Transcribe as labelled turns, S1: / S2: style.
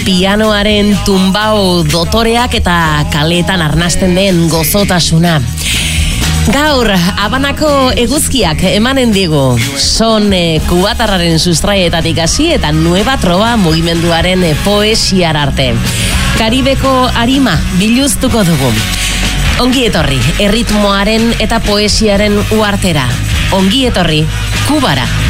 S1: pianoaren tumbao dotoreak eta kaletan arnasten den gozotasuna. Gaur, Habanako eguzkiak emanen digu, son kubatarraren sustraietatik hasi eta Nueva Trova mugimenduaren poesiar arte. Karibeko arima biluztuko dugu. Ongi etorri, erritmoaren eta poesiaren uartera. Ongi etorri, Kubara.